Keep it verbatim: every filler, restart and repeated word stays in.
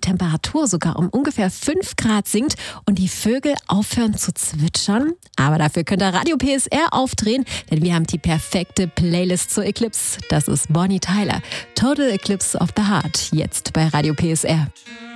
Temperatur sogar um ungefähr fünf Grad sinkt und die Vögel aufhören zu zwitschern? Aber dafür könnt ihr Radio P S R aufdrehen, denn wir haben die perfekte Playlist zur Eclipse. Das ist Bonnie Tyler. Total Eclipse of the Heart. Jetzt bei Radio P S R.